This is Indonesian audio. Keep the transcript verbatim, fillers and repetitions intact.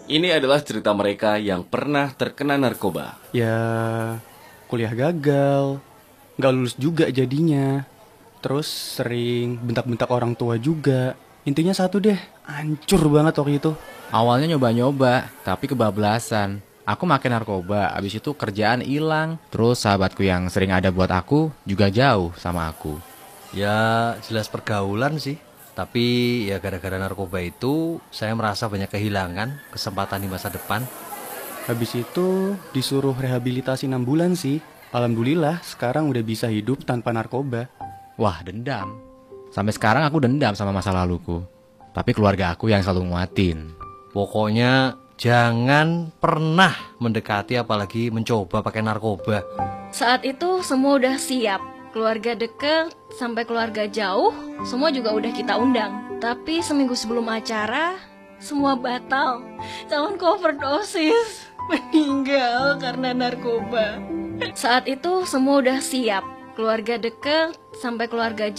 Ini adalah cerita mereka yang pernah terkena narkoba. Ya, kuliah gagal, nggak lulus juga jadinya. Terus sering bentak-bentak orang tua juga. Intinya satu deh, hancur banget waktu itu. Awalnya nyoba-nyoba, tapi kebablasan. Aku makin narkoba, abis itu kerjaan hilang. Terus sahabatku yang sering ada buat aku juga jauh sama aku. Ya jelas pergaulan sih. Tapi ya gara-gara narkoba itu saya merasa banyak kehilangan kesempatan di masa depan. Habis itu disuruh rehabilitasi enam bulan sih. Alhamdulillah sekarang udah bisa hidup tanpa narkoba. Wah, dendam. Sampai sekarang aku dendam sama masa laluku. Tapi keluarga aku yang selalu nguatin. Pokoknya jangan pernah mendekati apalagi mencoba pakai narkoba. Saat itu semua udah siap. Keluarga deket sampai keluarga jauh, semua juga udah kita undang. Tapi seminggu sebelum acara, semua batal. Calon overdosis, meninggal karena narkoba. Saat itu semua udah siap. Keluarga deket sampai keluarga jauh.